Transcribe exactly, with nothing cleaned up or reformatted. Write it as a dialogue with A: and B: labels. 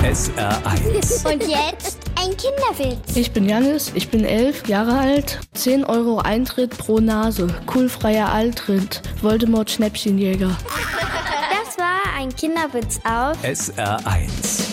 A: S R eins.
B: Und jetzt ein Kinderwitz.
C: Ich bin Janis, ich bin elf Jahre alt. zehn Euro Eintritt pro Nase. Coolfreier Eintritt. Voldemort Schnäppchenjäger.
B: Das war ein Kinderwitz auf
A: S R eins.